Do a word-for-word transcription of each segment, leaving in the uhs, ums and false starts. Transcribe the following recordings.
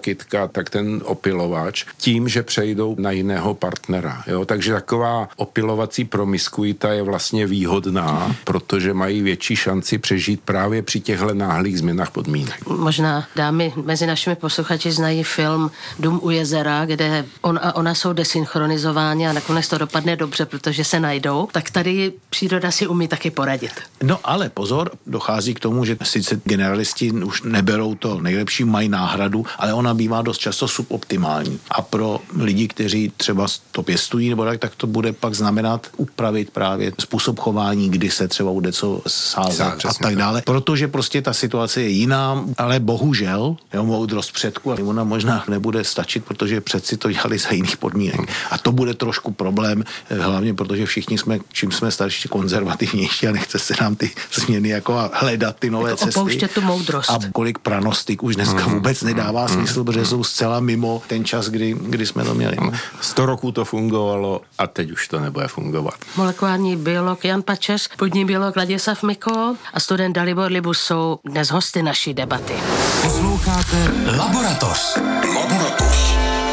kytka, tak ten opilovač, tím, že přejdou na jiného partnera. Jo? Takže taková opilovací promiskuita je vlastně výhodná, protože mají větší šanci přežít právě při těchto náhlých změnách podmínek. Možná dámy mezi našimi posluchači znají film Dům u jezera, kde on a ona jsou desynchronizováni a nakonec to dopadne dobře, protože se najdou. Tak tady příroda si umí taky poradit. No ale pozor, dochází k tomu, že sice generalisti už neberou to nejlepší, mají náhradu, ale ona bývá dost často suboptimální. A pro lidi, kteří třeba to pěstují nebo tak, tak to bude pak znamenat upravit právě způsob chování, kdy se třeba bude co sázet a tak dále. Protože prostě ta situace je jiná, ale bohužel, jo, moudrost předků, a ona možná nebude stačit, protože předci to dělali za jiných podmínek. A to bude trošku problém, hlavně protože všichni jsme, čím jsme starší, konzervativnější a nechce se nám ty změny jako hledat ty nové jako cesty. Opouštět tu moudrost. A kolik pranostik už dneska mm. vůbec nedává mm. smysl, protože jsou zcela mimo ten čas, kdy, kdy jsme to měli. Sto roků to fungovalo a teď už to nebude fungovat. Molekulární biolog Jan Pačes, půdní biolog Ladislav Mikl a student Dalibor Libus jsou dnes hosty naší debaty. Posloucháte Laboratoř. Laboratoř.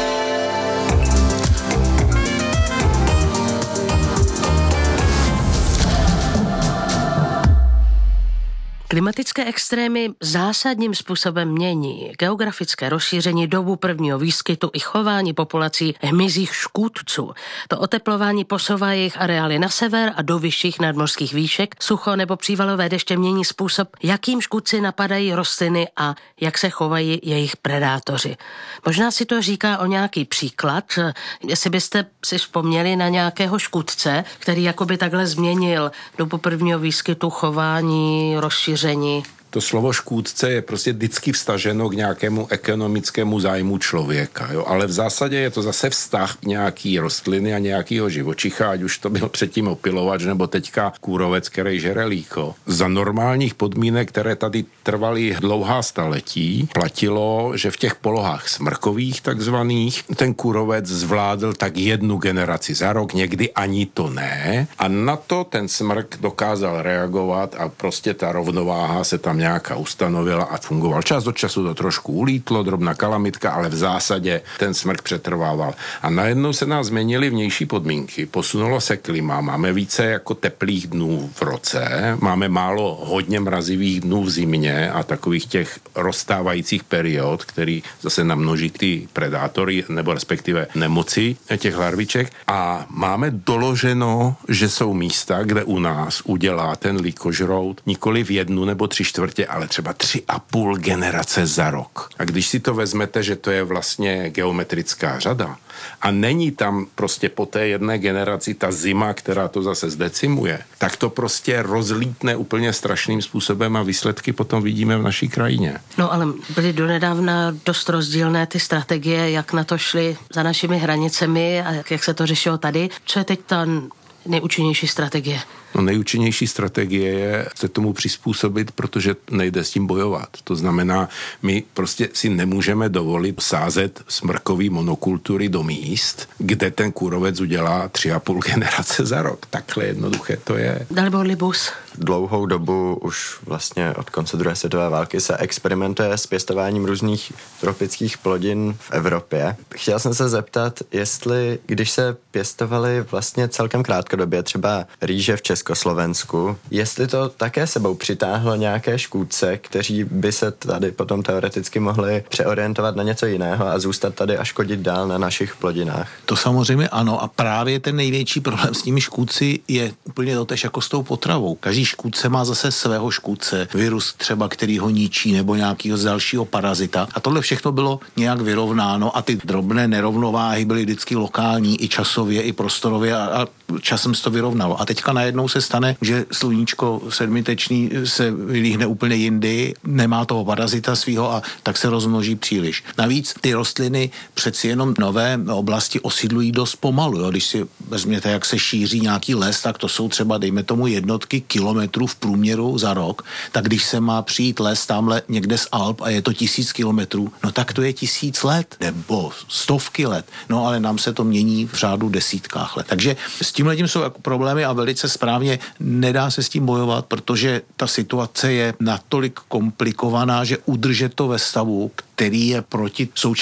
Klimatické extrémy zásadním způsobem mění geografické rozšíření, dobu prvního výskytu i chování populací hmyzích škůdců. To oteplování posouvá jejich areály na sever a do vyšších nadmořských výšek. Sucho nebo přívalové deště mění způsob, jakým škůdci napadají rostliny a jak se chovají jejich predátoři. Možná si to říká o nějaký příklad, jestli byste si vzpomněli na nějakého škůdce, který jakoby takhle změnil dobu prvního výskytu, chování, rozšíření. To slovo škůdce je prostě vždycky vstaženo k nějakému ekonomickému zájmu člověka, jo? Ale v zásadě je to zase vztah k nějaký rostliny a nějakýho živočicha, ať už to byl předtím opilovač nebo teďka kůrovec, který žere líko. Za normálních podmínek, které tady trvaly dlouhá staletí, platilo, že v těch polohách smrkových takzvaných ten kůrovec zvládl tak jednu generaci za rok, někdy ani to ne. A na to ten smrk dokázal reagovat a prostě ta rovnováha se tam nějaká ustanovila a fungoval. Čas od času to trošku ulítlo, drobná kalamitka, ale v zásadě ten smrk přetrvával. A najednou se nás změnily vnější podmínky, posunulo se klima, máme více jako teplých dnů v roce, máme málo hodně mrazivých dnů v zimě a takových těch rozstávajících period, který zase namnoží ty predátory nebo respektive nemoci těch larviček a máme doloženo, že jsou místa, kde u nás udělá ten líkožrout nikoli v jednu nebo tři čtvrtě, ale třeba tři a půl generace za rok. A když si to vezmete, že to je vlastně geometrická řada a není tam prostě po té jedné generaci ta zima, která to zase zdecimuje, tak to prostě rozlítne úplně strašným způsobem a výsledky potom vidíme v naší krajině. No ale byly donedávna dost rozdílné ty strategie, jak na to šli za našimi hranicemi a jak se to řešilo tady. Co je teď ta nejúčinnější strategie? No nejúčinnější strategie je se tomu přizpůsobit, protože nejde s tím bojovat. To znamená, my prostě si nemůžeme dovolit sázet smrkový monokultury do míst, kde ten kůrovec udělá tři a půl generace za rok. Takhle jednoduché to je. Dalibor Libus. Dlouhou dobu už vlastně od konce druhé světové války se experimentuje s pěstováním různých tropických plodin v Evropě. Chtěl jsem se zeptat, jestli, když se pěstovaly vlastně celkem krátkodobě třeba rýže v Československu, jestli to také sebou přitáhlo nějaké škůdce, kteří by se tady potom teoreticky mohli přeorientovat na něco jiného a zůstat tady a škodit dál na našich plodinách. To samozřejmě ano a právě ten největší problém s těmi škůdci je úplně totéž jako s tou potravou. Každý škůdce má zase svého škůdce, virus třeba, který ho ničí nebo nějakého dalšího parazita a tohle všechno bylo nějak vyrovnáno a ty drobné nerovnováhy byly vždycky lokální i časově, i prostorově a, a časem se to vyrovnalo. A teďka najednou se stane, že sluníčko sedmitečný se vylíhne úplně jindy, nemá toho parazita svýho a tak se rozmnoží příliš. Navíc ty rostliny přeci jenom nové oblasti osídlují dost pomalu. Jo? Když si vezměte, jak se šíří nějaký les, tak to jsou třeba, dejme tomu, jednotky kilometrů v průměru za rok. Tak když se má přijít les tamhle někde z Alp a je to tisíc kilometrů, no tak to je tisíc let nebo stovky let. No ale nám se to mění v řádu desítkách let. Takže s tímhletím jsou jako problémy a velice správně nedá se s tím bojovat, protože ta situace je natolik komplikovaná, že udržet to ve stavu, který je proti současnému